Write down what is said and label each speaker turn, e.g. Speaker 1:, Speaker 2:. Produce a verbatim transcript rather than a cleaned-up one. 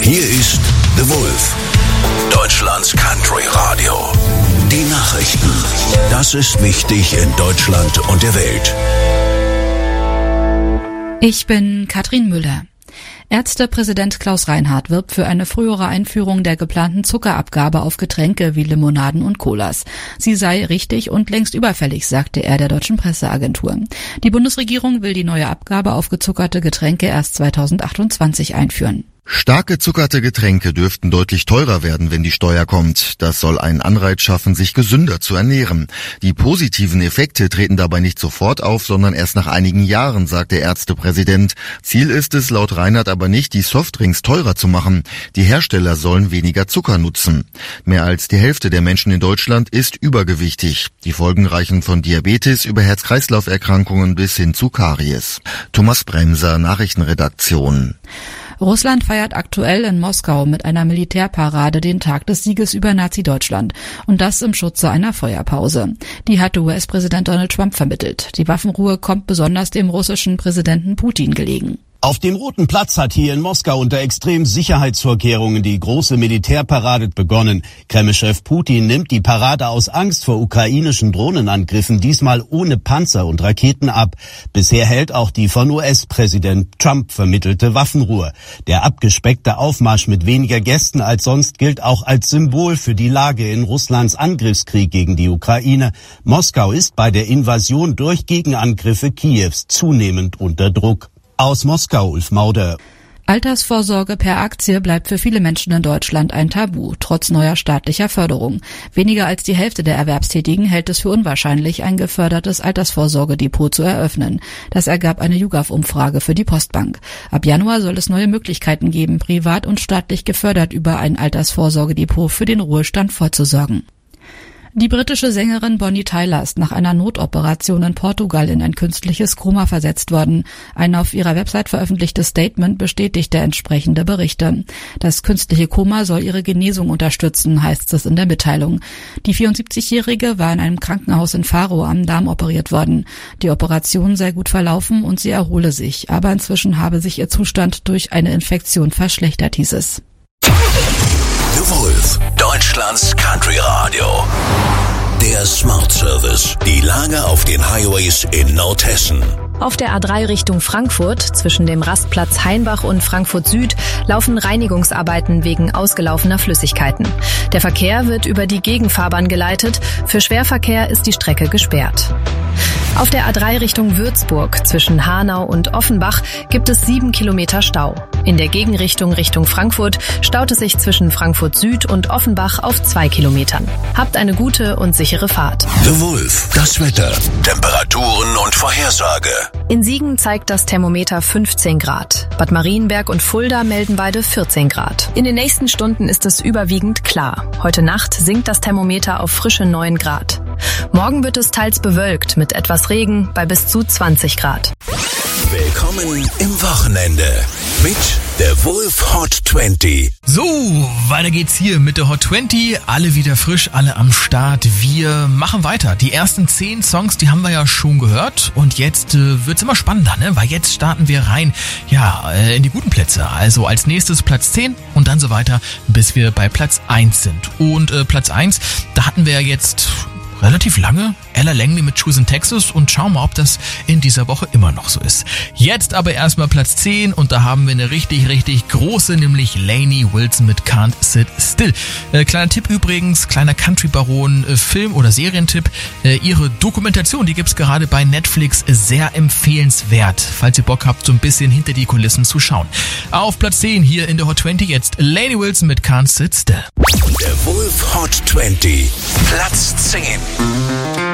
Speaker 1: Hier ist The Wolf, Deutschlands Country Radio. Die Nachrichten. Das ist wichtig in Deutschland und der Welt.
Speaker 2: Ich bin Katrin Müller. Ärztepräsident Klaus Reinhardt wirbt für eine frühere Einführung der geplanten Zuckerabgabe auf Getränke wie Limonaden und Colas. Sie sei richtig und längst überfällig, sagte er der deutschen Presseagentur. Die Bundesregierung will die neue Abgabe auf gezuckerte Getränke erst zweitausendachtundzwanzig einführen.
Speaker 3: Stark gezuckerte Getränke dürften deutlich teurer werden, wenn die Steuer kommt. Das soll einen Anreiz schaffen, sich gesünder zu ernähren. Die positiven Effekte treten dabei nicht sofort auf, sondern erst nach einigen Jahren, sagt der Ärztepräsident. Ziel ist es laut Reinhardt aber nicht, die Softdrinks teurer zu machen. Die Hersteller sollen weniger Zucker nutzen. Mehr als die Hälfte der Menschen in Deutschland ist übergewichtig. Die Folgen reichen von Diabetes über Herz-Kreislauf-Erkrankungen bis hin zu Karies. Thomas Bremser, Nachrichtenredaktion.
Speaker 2: Russland feiert aktuell in Moskau mit einer Militärparade den Tag des Sieges über Nazi-Deutschland. Und das im Schutze einer Feuerpause. Die hat U S-Präsident Donald Trump vermittelt. Die Waffenruhe kommt besonders dem russischen Präsidenten Putin gelegen.
Speaker 4: Auf dem Roten Platz hat hier in Moskau unter extremen Sicherheitsvorkehrungen die große Militärparade begonnen. Kreml-Chef Putin nimmt die Parade aus Angst vor ukrainischen Drohnenangriffen diesmal ohne Panzer und Raketen ab. Bisher hält auch die von U S-Präsident Trump vermittelte Waffenruhe. Der abgespeckte Aufmarsch mit weniger Gästen als sonst gilt auch als Symbol für die Lage in Russlands Angriffskrieg gegen die Ukraine. Moskau ist bei der Invasion durch Gegenangriffe Kiews zunehmend unter Druck. Aus Moskau, Ulf Mauder.
Speaker 2: Altersvorsorge per Aktie bleibt für viele Menschen in Deutschland ein Tabu, trotz neuer staatlicher Förderung. Weniger als die Hälfte der Erwerbstätigen hält es für unwahrscheinlich, ein gefördertes Altersvorsorgedepot zu eröffnen. Das ergab eine YouGov-Umfrage für die Postbank. Ab Januar soll es neue Möglichkeiten geben, privat und staatlich gefördert über ein Altersvorsorgedepot für den Ruhestand vorzusorgen. Die britische Sängerin Bonnie Tyler ist nach einer Notoperation in Portugal in ein künstliches Koma versetzt worden. Ein auf ihrer Website veröffentlichtes Statement bestätigte entsprechende Berichte. Das künstliche Koma soll ihre Genesung unterstützen, heißt es in der Mitteilung. Die vierundsiebzigjährige war in einem Krankenhaus in Faro am Darm operiert worden. Die Operation sei gut verlaufen und sie erhole sich, aber inzwischen habe sich ihr Zustand durch eine Infektion verschlechtert, hieß es.
Speaker 1: The Wolf, Deutschlands Country Radio. Der Smart Service. Die Lage auf den Highways in Nordhessen.
Speaker 5: Auf der A drei Richtung Frankfurt, zwischen dem Rastplatz Hainbach und Frankfurt Süd, laufen Reinigungsarbeiten wegen ausgelaufener Flüssigkeiten. Der Verkehr wird über die Gegenfahrbahn geleitet. Für Schwerverkehr ist die Strecke gesperrt. Auf der A drei Richtung Würzburg, zwischen Hanau und Offenbach, gibt es sieben Kilometer Stau. In der Gegenrichtung Richtung Frankfurt staut es sich zwischen Frankfurt Süd und Offenbach auf zwei Kilometern. Habt eine gute und sichere Fahrt.
Speaker 1: The Wolf, das Wetter, Temperaturen und Vorhersage.
Speaker 5: In Siegen zeigt das Thermometer fünfzehn Grad. Bad Marienberg und Fulda melden beide vierzehn Grad. In den nächsten Stunden ist es überwiegend klar. Heute Nacht sinkt das Thermometer auf frische neun Grad. Morgen wird es teils bewölkt mit etwas Regen bei bis zu zwanzig Grad.
Speaker 1: Willkommen im Wochenende mit der Wolf Hot zwanzig.
Speaker 6: So, weiter geht's hier mit der Hot zwanzig. Alle wieder frisch, alle am Start. Wir machen weiter. Die ersten zehn Songs, die haben wir ja schon gehört. Und jetzt äh, wird's immer spannender, ne? Weil jetzt starten wir rein, ja, äh, in die guten Plätze. Also als nächstes Platz zehn und dann so weiter, bis wir bei Platz eins sind. Und äh, Platz eins, da hatten wir ja jetzt relativ lange Ella Langley mit Choose in Texas und schauen mal, ob das in dieser Woche immer noch so ist. Jetzt aber erstmal Platz zehn und da haben wir eine richtig, richtig große, nämlich Lainey Wilson mit Can't Sit Still. Äh, kleiner Tipp übrigens, kleiner Country-Baron äh, Film- oder Serientipp. Äh, ihre Dokumentation, die gibt's gerade bei Netflix, sehr empfehlenswert, falls ihr Bock habt, so ein bisschen hinter die Kulissen zu schauen. Auf Platz zehn hier in der Hot zwanzig jetzt Lainey Wilson mit Can't Sit Still.
Speaker 1: Der Wolf Hot zwanzig, Platz zehn.